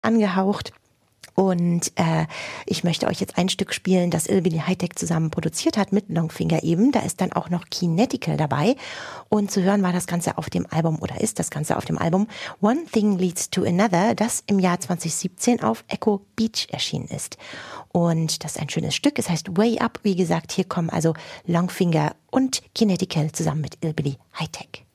angehaucht. Und ich möchte euch jetzt ein Stück spielen, das Hillbilly High-Tech zusammen produziert hat mit Longfinger eben. Da ist dann auch noch Kinetical dabei. Und zu hören war das Ganze auf dem Album oder ist das Ganze auf dem Album One Thing Leads to Another, das im Jahr 2017 auf Echo Beach erschienen ist. Und das ist ein schönes Stück. Es heißt Way Up. Wie gesagt, hier kommen also Longfinger und Kinetical zusammen mit Hillbilly High-Tech.